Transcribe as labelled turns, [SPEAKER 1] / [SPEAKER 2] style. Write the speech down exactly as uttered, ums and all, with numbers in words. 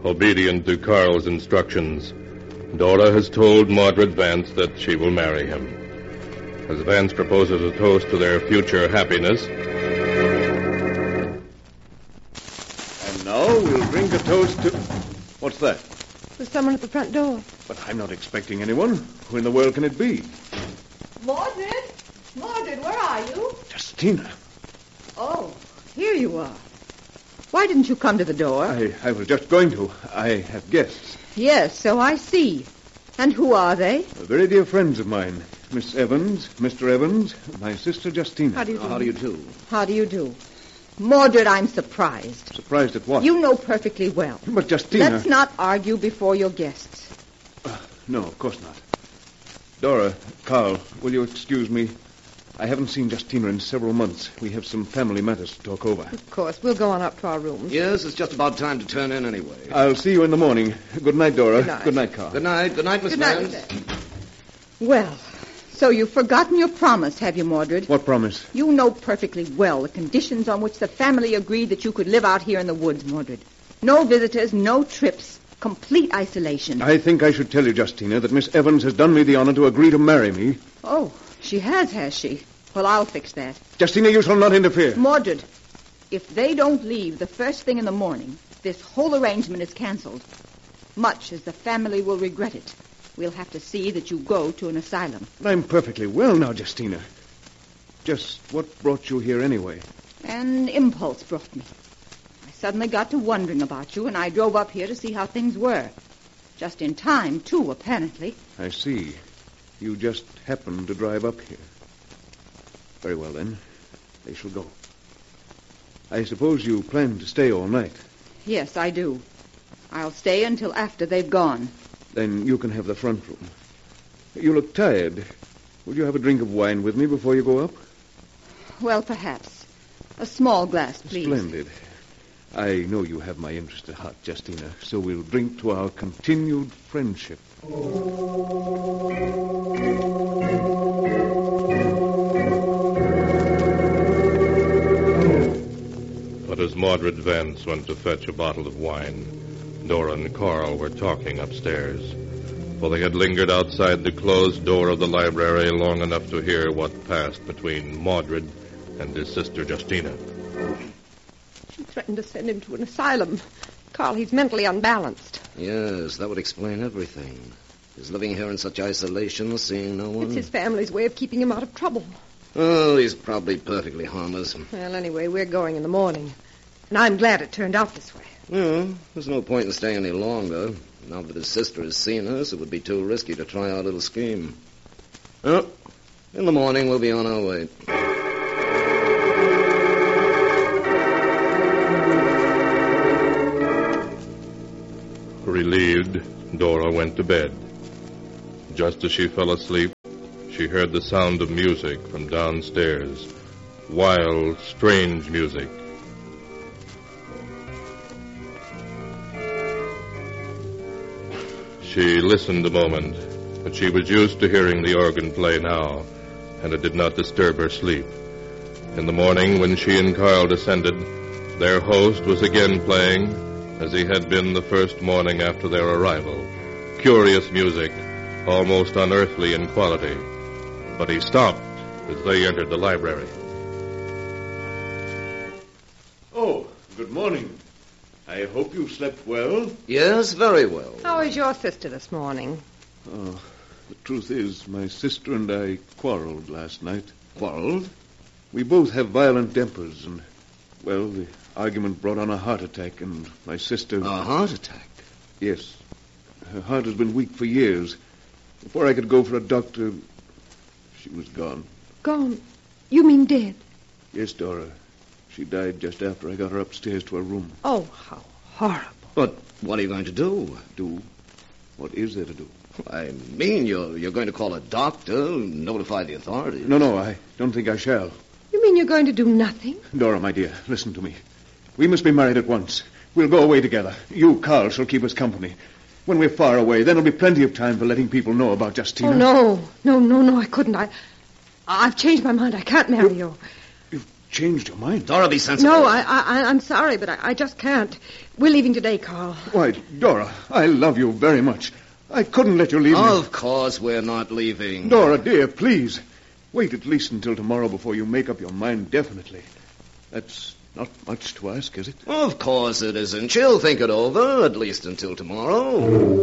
[SPEAKER 1] Obedient to Carl's instructions, Dora has told Mordred Vance that she will marry him. As Vance proposes a toast to their future happiness...
[SPEAKER 2] And now we'll drink a toast to... What's that?
[SPEAKER 3] There's someone at the front door.
[SPEAKER 2] But I'm not expecting anyone. Who in the world can it be?
[SPEAKER 3] Mordred? Mordred, where are you?
[SPEAKER 2] Justina.
[SPEAKER 3] Oh, here you are. Why didn't you come to the door?
[SPEAKER 2] I, I was just going to. I have guests.
[SPEAKER 3] Yes, so I see. And who are they?
[SPEAKER 2] Very dear friends of mine. Miss Evans, Mister Evans, my sister Justina.
[SPEAKER 3] How do you do?
[SPEAKER 4] How do you do?
[SPEAKER 3] How do you do? Mordred, I'm surprised.
[SPEAKER 2] Surprised at what?
[SPEAKER 3] You know perfectly well.
[SPEAKER 2] But Justina...
[SPEAKER 3] Let's not argue before your guests.
[SPEAKER 2] Uh, no, of course not. Dora, Carl, will you excuse me? I haven't seen Justina in several months. We have some family matters to talk over.
[SPEAKER 3] Of course. We'll go on up to our rooms.
[SPEAKER 4] Yes, it's just about time to turn in anyway.
[SPEAKER 2] I'll see you in the morning. Good night, Dora.
[SPEAKER 3] Good night.
[SPEAKER 2] Good night, Carl.
[SPEAKER 4] Good night. Good night, Miss
[SPEAKER 3] Good night,
[SPEAKER 4] Vance.
[SPEAKER 3] Miss Well, so you've forgotten your promise, have you, Mordred?
[SPEAKER 2] What promise?
[SPEAKER 3] You know perfectly well the conditions on which the family agreed that you could live out here in the woods, Mordred. No visitors, no trips, complete isolation.
[SPEAKER 2] I think I should tell you, Justina, that Miss Evans has done me the honor to agree to marry me.
[SPEAKER 3] Oh, she has, has she? Well, I'll fix that.
[SPEAKER 2] Justina, you shall not interfere.
[SPEAKER 3] Mordred, if they don't leave the first thing in the morning, this whole arrangement is canceled. Much as the family will regret it, we'll have to see that you go to an asylum.
[SPEAKER 2] I'm perfectly well now, Justina. Just what brought you here anyway?
[SPEAKER 3] An impulse brought me. I suddenly got to wondering about you, and I drove up here to see how things were. Just in time, too, apparently.
[SPEAKER 2] I see. You just happened to drive up here. Very well, then. They shall go. I suppose you plan to stay all night.
[SPEAKER 3] Yes, I do. I'll stay until after they've gone.
[SPEAKER 2] Then you can have the front room. You look tired. Will you have a drink of wine with me before you go up?
[SPEAKER 3] Well, perhaps. A small glass, please.
[SPEAKER 2] Splendid. I know you have my interest at heart, Justina, so we'll drink to our continued friendship.
[SPEAKER 1] But as Mordred Vance went to fetch a bottle of wine, Dora and Carl were talking upstairs, for they had lingered outside the closed door of the library long enough to hear what passed between Mordred and his sister Justina.
[SPEAKER 5] She threatened to send him to an asylum. Carl, he's mentally unbalanced.
[SPEAKER 4] Yes, that would explain everything. He's living here in such isolation, seeing no one.
[SPEAKER 5] It's his family's way of keeping him out of trouble.
[SPEAKER 4] Oh, he's probably perfectly harmless.
[SPEAKER 5] Well, anyway, we're going in the morning. And I'm glad it turned out this way.
[SPEAKER 4] Well, there's no point in staying any longer. Now that his sister has seen us, it would be too risky to try our little scheme. Well, in the morning, we'll be on our way.
[SPEAKER 1] Relieved, Dora went to bed. Just as she fell asleep, she heard the sound of music from downstairs. Wild, strange music. She listened a moment, but she was used to hearing the organ play now, and it did not disturb her sleep. In the morning, when she and Carl descended, their host was again playing, as he had been the first morning after their arrival. Curious music, almost unearthly in quality. But he stopped as they entered the library.
[SPEAKER 2] Oh, good morning. I hope you slept well.
[SPEAKER 4] Yes, very well.
[SPEAKER 5] How is your sister this morning?
[SPEAKER 2] Oh, the truth is, my sister and I quarreled last night.
[SPEAKER 4] Quarreled?
[SPEAKER 2] We both have violent tempers, and, well, the argument brought on a heart attack, and my sister...
[SPEAKER 4] A heart attack?
[SPEAKER 2] Yes. Her heart has been weak for years. Before I could go for a doctor, she was gone.
[SPEAKER 5] Gone? You mean dead?
[SPEAKER 2] Yes, Dora. She died just after I got her upstairs to her room.
[SPEAKER 5] Oh, how horrible.
[SPEAKER 4] But what are you going to do?
[SPEAKER 2] Do? What is there to do?
[SPEAKER 4] I mean, you're, you're going to call a doctor, notify the authorities.
[SPEAKER 2] No, no, I don't think I shall.
[SPEAKER 5] You mean you're going to do nothing?
[SPEAKER 2] Dora, my dear, listen to me. We must be married at once. We'll go away together. You, Carl, shall keep us company. When we're far away, then there'll be plenty of time for letting people know about Justina.
[SPEAKER 5] Oh, no. No, no, no, I couldn't. I, I've changed my mind. I can't marry you.
[SPEAKER 2] You've changed your mind.
[SPEAKER 4] Dora, be sensible.
[SPEAKER 5] No, I, I, I'm sorry, but I, I just can't. We're leaving today, Carl.
[SPEAKER 2] Why, Dora, I love you very much. I couldn't let you leave me.
[SPEAKER 4] Of course we're not leaving.
[SPEAKER 2] Dora, dear, please. Wait at least until tomorrow before you make up your mind definitely. That's not much to ask, is it?
[SPEAKER 4] Of course it isn't. She'll think it over, at least until tomorrow.